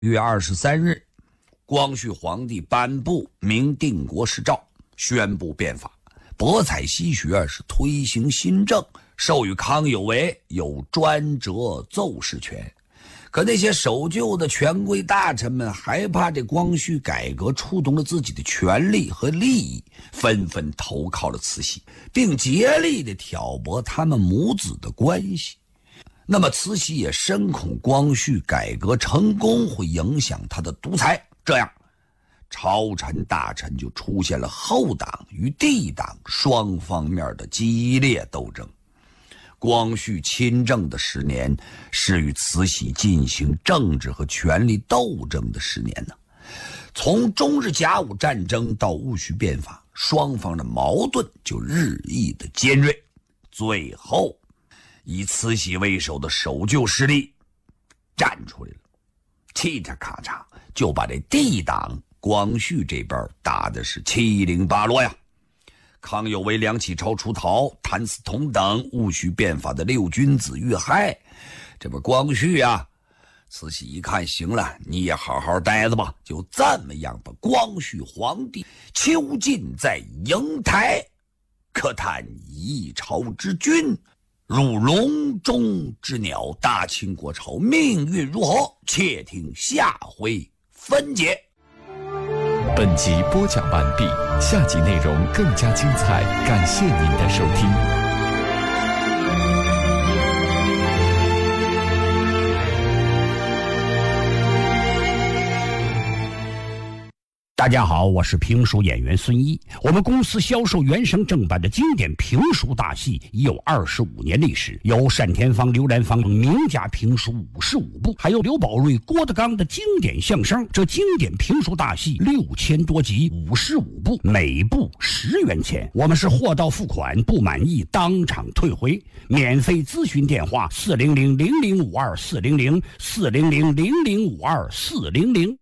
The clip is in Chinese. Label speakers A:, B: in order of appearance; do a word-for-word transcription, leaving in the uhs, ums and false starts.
A: 月二十三日，光绪皇帝颁布明定国史诏，宣布变法，博采西学是推行新政，授予康有为有专责奏事权。可那些守旧的权贵大臣们害怕这光绪改革触动了自己的权利和利益，纷纷投靠了慈禧，并竭力地挑拨他们母子的关系。那么慈禧也深恐光绪改革成功会影响他的独裁，这样朝臣大臣就出现了后党与帝党双方面的激烈斗争。光绪亲政的十年是与慈禧进行政治和权力斗争的十年呢。从中日甲午战争到戊戌变法，双方的矛盾就日益的尖锐，最后以慈禧为首的守旧势力站出来了，嘁嚓咔嚓就把这帝党光绪这边打的是七零八落呀。康有为、梁启超出逃，谭嗣同等戊戌变法的六君子遇害。这不光绪啊，慈禧一看行了，你也好好待着吧，就这么样把光绪皇帝囚禁在瀛台。可叹一朝之君如笼中之鸟，大清国朝命运如何？且听下回分解。
B: 本集播讲完毕，下集内容更加精彩，感谢您的收听。
C: 大家好，我是评书演员孙一。我们公司销售原声正版的经典评书大戏已有二十五年历史，有单田芳、刘兰芳名家评书五十五部，还有刘宝瑞、郭德纲的经典相声。这经典评书大戏六千多集，五十五部，每部十元钱。我们是货到付款，不满意当场退回。免费咨询电话：四零零零零五二四零零四零零零零五二四零零。